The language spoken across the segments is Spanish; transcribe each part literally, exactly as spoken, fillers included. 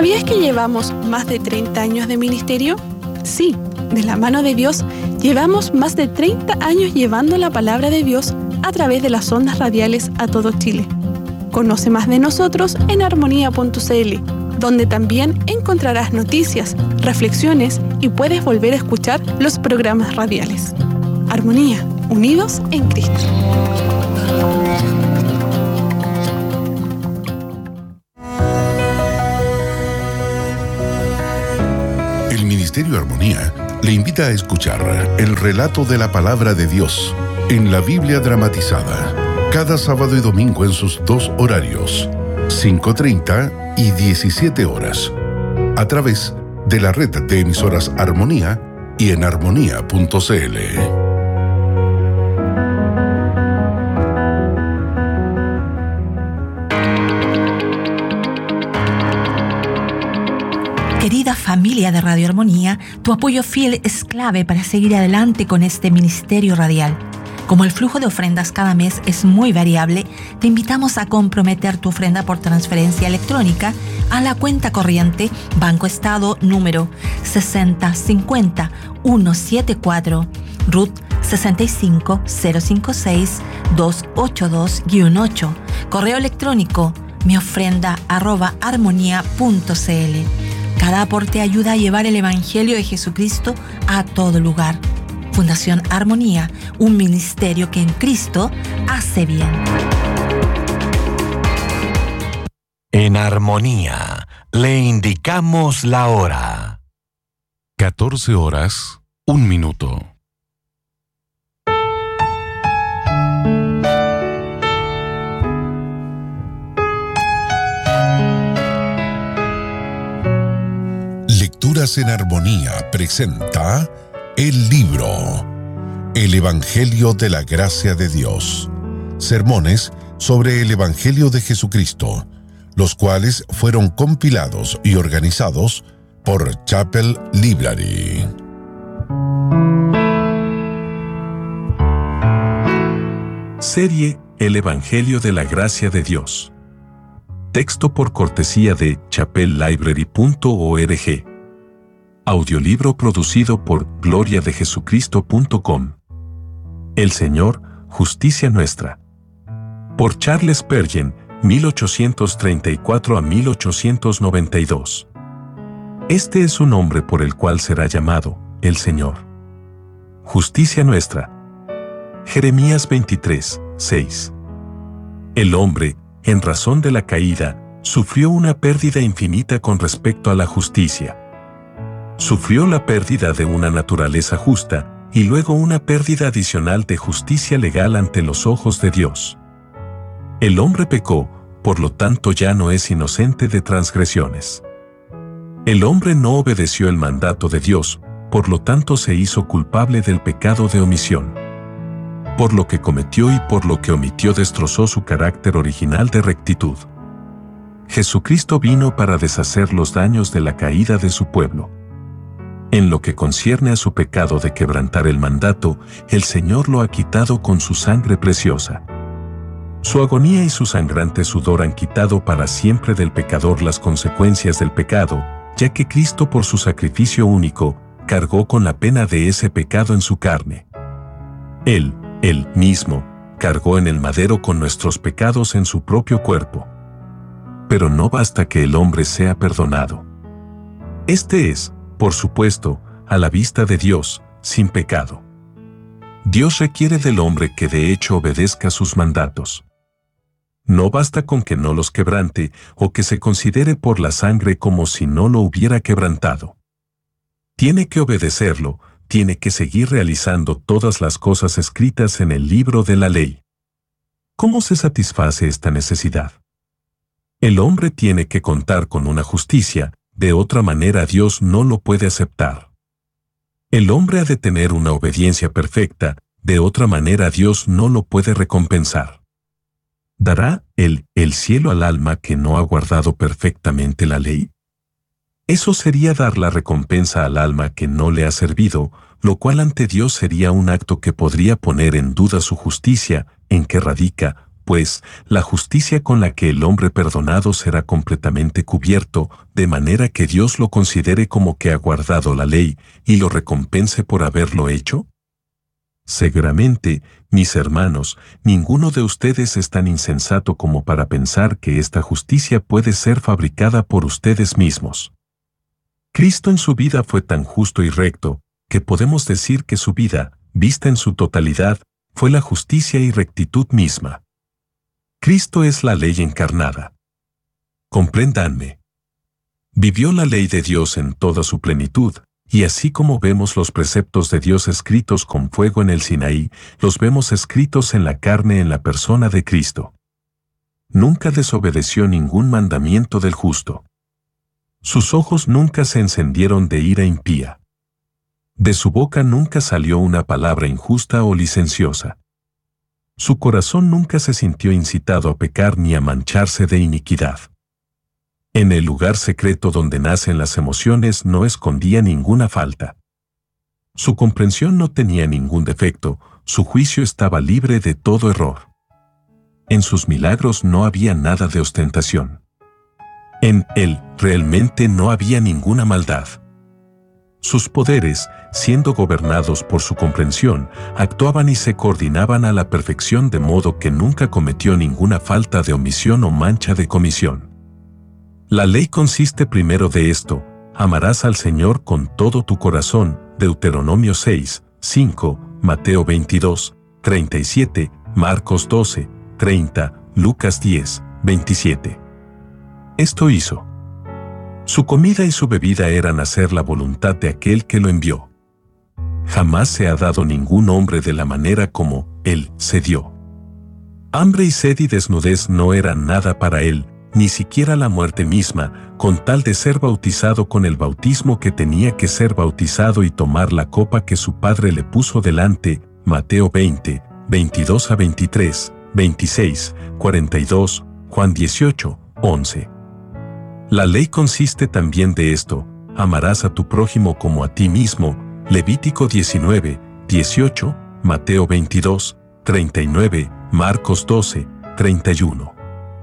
¿Sabías que llevamos más de treinta años de ministerio? Sí, de la mano de Dios, llevamos más de treinta años llevando la palabra de Dios a través de las ondas radiales a todo Chile. Conoce más de nosotros en armonía punto c l, donde también encontrarás noticias, reflexiones y puedes volver a escuchar los programas radiales. Armonía, unidos en Cristo. El Ministerio Armonía le invita a escuchar el relato de la palabra de Dios en la Biblia dramatizada, cada sábado y domingo en sus dos horarios, cinco treinta y diecisiete horas, a través de la red de emisoras Armonía y en armonía punto c l. Querida familia de Radio Armonía, tu apoyo fiel es clave para seguir adelante con este ministerio radial. Como el flujo de ofrendas cada mes es muy variable, te invitamos a comprometer tu ofrenda por transferencia electrónica a la cuenta corriente Banco Estado número sesenta cincuenta ciento setenta y cuatro, R U T sesenta y cinco cero cincuenta y seis doscientos ochenta y dos guion ocho, correo electrónico miofrenda arroba armonía punto c l. Cada aporte ayuda a llevar el Evangelio de Jesucristo a todo lugar. Fundación Armonía, un ministerio que en Cristo hace bien. En Armonía, le indicamos la hora. catorce horas, un minuto. Lecturas en Armonía presenta el libro El Evangelio de la Gracia de Dios. Sermones sobre el Evangelio de Jesucristo, los cuales fueron compilados y organizados por Chapel Library. Serie El Evangelio de la Gracia de Dios. Texto por cortesía de chapel library punto org. Audiolibro producido por gloria de jesucristo punto com. El Señor, justicia nuestra. Por Charles Spurgeon, mil ochocientos treinta y cuatro a mil ochocientos noventa y dos. Este es su nombre por el cual será llamado, el Señor. Justicia nuestra. Jeremías veintitrés, seis. El hombre, en razón de la caída, sufrió una pérdida infinita con respecto a la justicia. Sufrió la pérdida de una naturaleza justa y luego una pérdida adicional de justicia legal ante los ojos de Dios. El hombre pecó, por lo tanto ya no es inocente de transgresiones. El hombre no obedeció el mandato de Dios, por lo tanto se hizo culpable del pecado de omisión. Por lo que cometió y por lo que omitió destrozó su carácter original de rectitud. Jesucristo vino para deshacer los daños de la caída de su pueblo. En lo que concierne a su pecado de quebrantar el mandato, el Señor lo ha quitado con su sangre preciosa. Su agonía y su sangrante sudor han quitado para siempre del pecador las consecuencias del pecado, ya que Cristo por su sacrificio único, cargó con la pena de ese pecado en su carne. Él, Él mismo, cargó en el madero con nuestros pecados en su propio cuerpo. Pero no basta que el hombre sea perdonado. Este es, por supuesto, a la vista de Dios, sin pecado. Dios requiere del hombre que de hecho obedezca sus mandatos. No basta con que no los quebrante o que se considere por la sangre como si no lo hubiera quebrantado. Tiene que obedecerlo, tiene que seguir realizando todas las cosas escritas en el libro de la ley. ¿Cómo se satisface esta necesidad? El hombre tiene que contar con una justicia, de otra manera Dios no lo puede aceptar. El hombre ha de tener una obediencia perfecta, de otra manera Dios no lo puede recompensar. ¿Dará él el cielo al alma que no ha guardado perfectamente la ley? Eso sería dar la recompensa al alma que no le ha servido, lo cual ante Dios sería un acto que podría poner en duda su justicia, en que radica, pues, la justicia con la que el hombre perdonado será completamente cubierto, de manera que Dios lo considere como que ha guardado la ley y lo recompense por haberlo hecho? Seguramente, mis hermanos, ninguno de ustedes es tan insensato como para pensar que esta justicia puede ser fabricada por ustedes mismos. Cristo en su vida fue tan justo y recto, que podemos decir que su vida, vista en su totalidad, fue la justicia y rectitud misma. Cristo es la ley encarnada. Compréndanme. Vivió la ley de Dios en toda su plenitud, y así como vemos los preceptos de Dios escritos con fuego en el Sinaí, los vemos escritos en la carne en la persona de Cristo. Nunca desobedeció ningún mandamiento del justo. Sus ojos nunca se encendieron de ira impía. De su boca nunca salió una palabra injusta o licenciosa. Su corazón nunca se sintió incitado a pecar ni a mancharse de iniquidad. En el lugar secreto donde nacen las emociones no escondía ninguna falta. Su comprensión no tenía ningún defecto, su juicio estaba libre de todo error. En sus milagros no había nada de ostentación. En él realmente no había ninguna maldad. Sus poderes, siendo gobernados por su comprensión, actuaban y se coordinaban a la perfección de modo que nunca cometió ninguna falta de omisión o mancha de comisión. La ley consiste primero de esto: amarás al Señor con todo tu corazón, Deuteronomio seis, cinco, Mateo veintidós, treinta y siete, Marcos doce, treinta, Lucas diez, veintisiete. Esto hizo. Su comida y su bebida eran hacer la voluntad de aquel que lo envió. Jamás se ha dado ningún hombre de la manera como él se dio. Hambre y sed y desnudez no eran nada para él, ni siquiera la muerte misma, con tal de ser bautizado con el bautismo que tenía que ser bautizado y tomar la copa que su padre le puso delante, Mateo veinte, veintidós a veintitrés, veintiséis, cuarenta y dos, Juan dieciocho, once. La ley consiste también de esto: amarás a tu prójimo como a ti mismo, Levítico diecinueve, dieciocho, Mateo veintidós, treinta y nueve, Marcos doce, treinta y uno.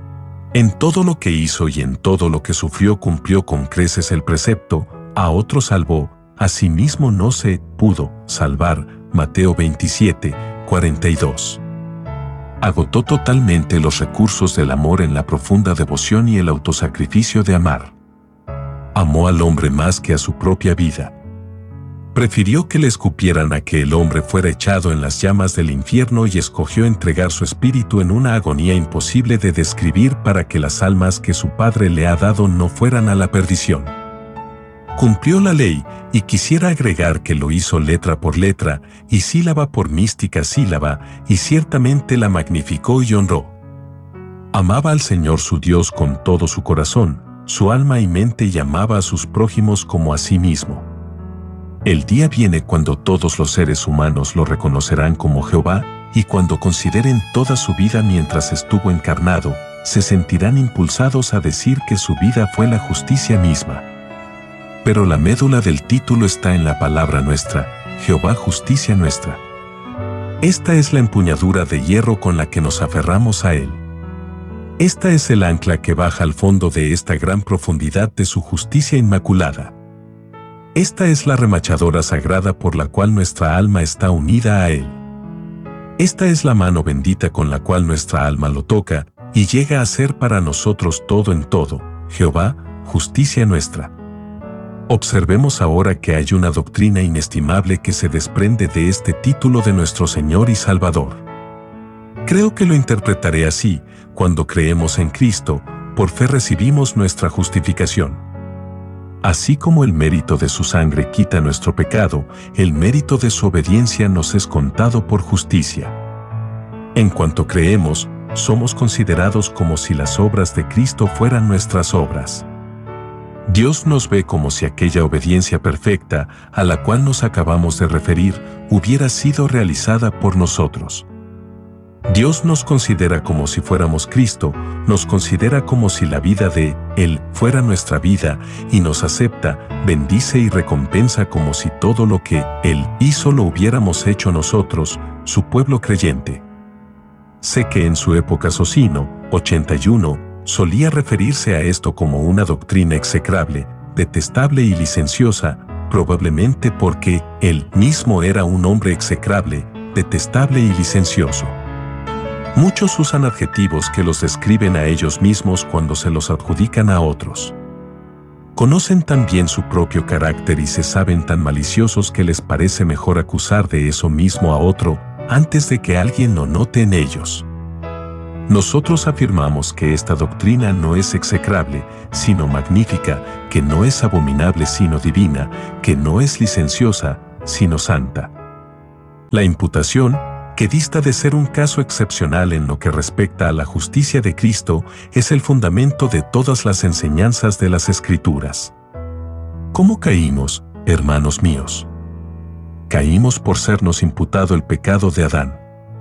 En todo lo que hizo y en todo lo que sufrió cumplió con creces el precepto: a otro salvó, a sí mismo no se pudo salvar, Mateo veintisiete, cuarenta y dos. Agotó totalmente los recursos del amor en la profunda devoción y el autosacrificio de amar. Amó al hombre más que a su propia vida. Prefirió que le escupieran a que el hombre fuera echado en las llamas del infierno y escogió entregar su espíritu en una agonía imposible de describir para que las almas que su Padre le ha dado no fueran a la perdición. Cumplió la ley, y quisiera agregar que lo hizo letra por letra, y sílaba por mística sílaba, y ciertamente la magnificó y honró. Amaba al Señor su Dios con todo su corazón, su alma y mente, y amaba a sus prójimos como a sí mismo. El día viene cuando todos los seres humanos lo reconocerán como Jehová, y cuando consideren toda su vida mientras estuvo encarnado, se sentirán impulsados a decir que su vida fue la justicia misma. Pero la médula del título está en la palabra nuestra, Jehová justicia nuestra. Esta es la empuñadura de hierro con la que nos aferramos a Él. Esta es el ancla que baja al fondo de esta gran profundidad de su justicia inmaculada. Esta es la remachadora sagrada por la cual nuestra alma está unida a Él. Esta es la mano bendita con la cual nuestra alma lo toca, y llega a ser para nosotros todo en todo, Jehová, justicia nuestra. Observemos ahora que hay una doctrina inestimable que se desprende de este título de nuestro Señor y Salvador. Creo que lo interpretaré así: cuando creemos en Cristo, por fe recibimos nuestra justificación. Así como el mérito de su sangre quita nuestro pecado, el mérito de su obediencia nos es contado por justicia. En cuanto creemos, somos considerados como si las obras de Cristo fueran nuestras obras. Dios nos ve como si aquella obediencia perfecta, a la cual nos acabamos de referir, hubiera sido realizada por nosotros. Dios nos considera como si fuéramos Cristo, nos considera como si la vida de Él fuera nuestra vida, y nos acepta, bendice y recompensa como si todo lo que Él hizo lo hubiéramos hecho nosotros, su pueblo creyente. Sé que en su época Socino, ochenta y uno, solía referirse a esto como una doctrina execrable, detestable y licenciosa, probablemente porque él mismo era un hombre execrable, detestable y licencioso. Muchos usan adjetivos que los describen a ellos mismos cuando se los adjudican a otros. Conocen tan bien su propio carácter y se saben tan maliciosos que les parece mejor acusar de eso mismo a otro antes de que alguien lo note en ellos. Nosotros afirmamos que esta doctrina no es execrable, sino magnífica, que no es abominable, sino divina, que no es licenciosa, sino santa. La imputación, que dista de ser un caso excepcional en lo que respecta a la justicia de Cristo, es el fundamento de todas las enseñanzas de las Escrituras. ¿Cómo caímos, hermanos míos? Caímos por sernos imputado el pecado de Adán.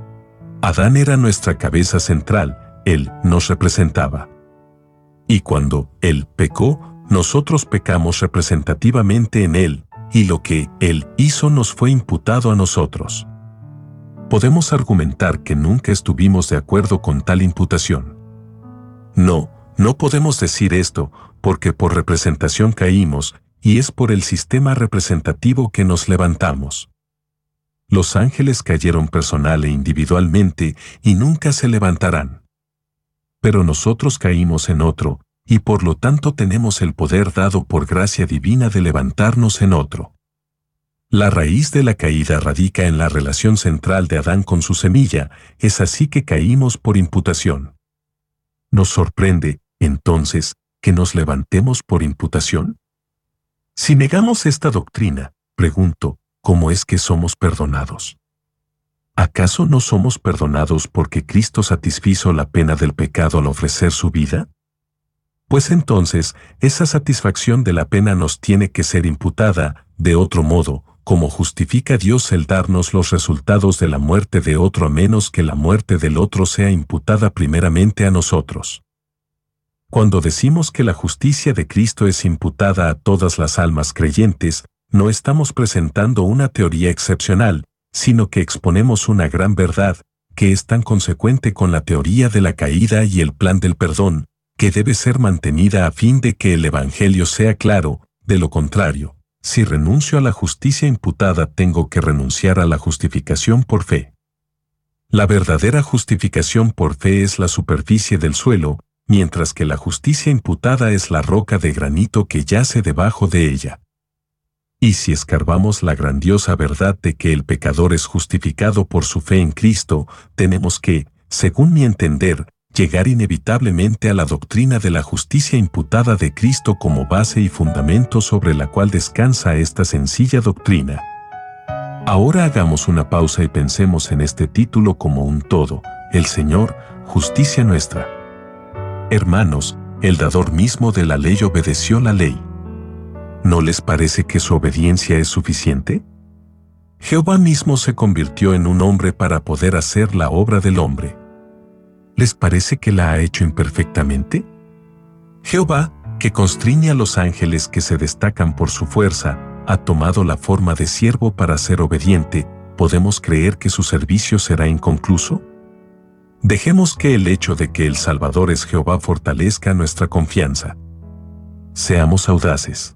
Adán era nuestra cabeza central, él nos representaba. Y cuando él pecó, nosotros pecamos representativamente en él, y lo que él hizo nos fue imputado a nosotros. Podemos argumentar que nunca estuvimos de acuerdo con tal imputación. No, no podemos decir esto, porque por representación caímos, y es por el sistema representativo que nos levantamos. Los ángeles cayeron personal e individualmente y nunca se levantarán. Pero nosotros caímos en otro, y por lo tanto tenemos el poder dado por gracia divina de levantarnos en otro. La raíz de la caída radica en la relación central de Adán con su semilla, es así que caímos por imputación. ¿Nos sorprende, entonces, que nos levantemos por imputación? Si negamos esta doctrina, pregunto, ¿cómo es que somos perdonados? ¿Acaso no somos perdonados porque Cristo satisfizo la pena del pecado al ofrecer su vida? Pues entonces, esa satisfacción de la pena nos tiene que ser imputada, de otro modo, como justifica Dios el darnos los resultados de la muerte de otro a menos que la muerte del otro sea imputada primeramente a nosotros. Cuando decimos que la justicia de Cristo es imputada a todas las almas creyentes, no estamos presentando una teoría excepcional, sino que exponemos una gran verdad, que es tan consecuente con la teoría de la caída y el plan del perdón, que debe ser mantenida a fin de que el Evangelio sea claro. De lo contrario, si renuncio a la justicia imputada, tengo que renunciar a la justificación por fe. La verdadera justificación por fe es la superficie del suelo, mientras que la justicia imputada es la roca de granito que yace debajo de ella. Y si escarbamos la grandiosa verdad de que el pecador es justificado por su fe en Cristo, tenemos que, según mi entender, llegar inevitablemente a la doctrina de la justicia imputada de Cristo como base y fundamento sobre la cual descansa esta sencilla doctrina. Ahora hagamos una pausa y pensemos en este título como un todo, el Señor, justicia nuestra. Hermanos, el dador mismo de la ley obedeció la ley. ¿No les parece que su obediencia es suficiente? Jehová mismo se convirtió en un hombre para poder hacer la obra del hombre. ¿Les parece que la ha hecho imperfectamente? Jehová, que constriñe a los ángeles que se destacan por su fuerza, ha tomado la forma de siervo para ser obediente. ¿Podemos creer que su servicio será inconcluso? Dejemos que el hecho de que el Salvador es Jehová fortalezca nuestra confianza. Seamos audaces.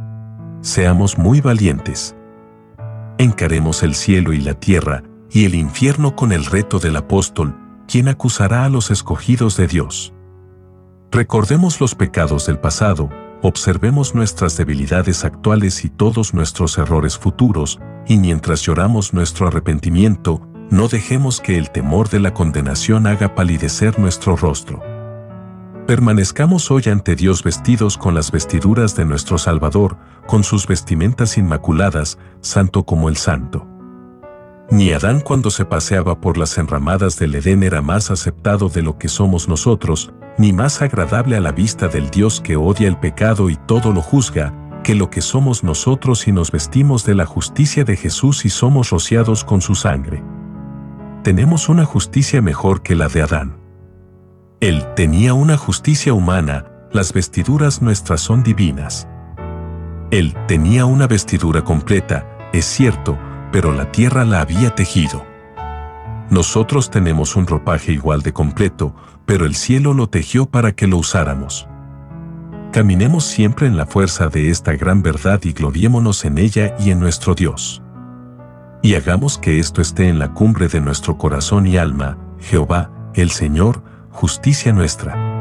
Seamos muy valientes. Encaremos el cielo y la tierra, y el infierno con el reto del apóstol, quien acusará a los escogidos de Dios. Recordemos los pecados del pasado, observemos nuestras debilidades actuales y todos nuestros errores futuros, y mientras lloramos nuestro arrepentimiento, no dejemos que el temor de la condenación haga palidecer nuestro rostro. Permanezcamos hoy ante Dios vestidos con las vestiduras de nuestro Salvador, con sus vestimentas inmaculadas, santo como el santo. Ni Adán cuando se paseaba por las enramadas del Edén era más aceptado de lo que somos nosotros, ni más agradable a la vista del Dios que odia el pecado y todo lo juzga, que lo que somos nosotros si nos vestimos de la justicia de Jesús y somos rociados con su sangre. Tenemos una justicia mejor que la de Adán. Él tenía una justicia humana, las vestiduras nuestras son divinas. Él tenía una vestidura completa, es cierto, pero la tierra la había tejido. Nosotros tenemos un ropaje igual de completo, pero el cielo lo tejió para que lo usáramos. Caminemos siempre en la fuerza de esta gran verdad y gloriémonos en ella y en nuestro Dios. Y hagamos que esto esté en la cumbre de nuestro corazón y alma, Jehová, el Señor, justicia nuestra.